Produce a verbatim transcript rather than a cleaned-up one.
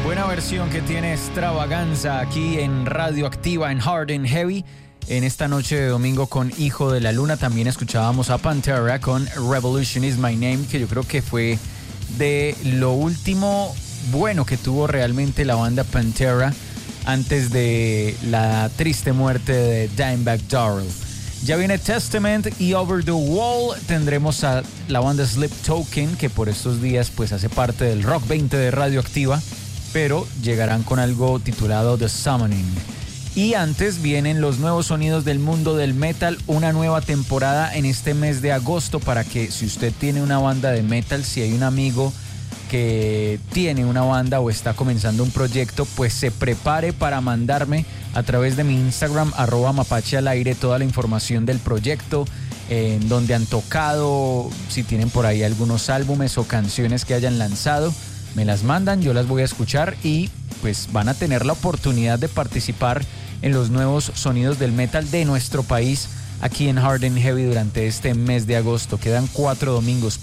Buena versión que tiene Extravaganza aquí en Radioactiva en Hard and Heavy. En esta noche de domingo con Hijo de la Luna también escuchábamos a Pantera con Revolution is My Name, que yo creo que fue de lo último bueno que tuvo realmente la banda Pantera antes de la triste muerte de Dimebag Darrell. Ya viene Testament y Over the Wall. Tendremos a la banda Sleep Token, que por estos días pues hace parte del Rock veinte de Radioactiva, pero llegarán con algo titulado The Summoning. Y antes vienen los nuevos sonidos del mundo del metal, una nueva temporada en este mes de agosto para que si usted tiene una banda de metal, si hay un amigo que tiene una banda o está comenzando un proyecto, pues se prepare para mandarme a través de mi Instagram, arroba mapache al aire, toda la información del proyecto, en donde han tocado, si tienen por ahí algunos álbumes o canciones que hayan lanzado, me las mandan, yo las voy a escuchar y pues van a tener la oportunidad de participar en los nuevos sonidos del metal de nuestro país aquí en Hard and Heavy durante este mes de agosto. Quedan cuatro domingos